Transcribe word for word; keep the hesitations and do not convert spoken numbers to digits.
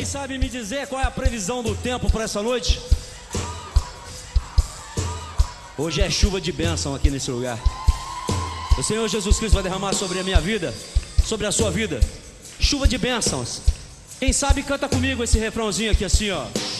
Quem sabe me dizer qual é a previsão do tempo para essa noite? Hoje é chuva de bênção aqui nesse lugar. O Senhor Jesus Cristo vai derramar sobre a minha vida, sobre a sua vida, chuva de bênçãos. Quem sabe canta comigo esse refrãozinho aqui assim, ó.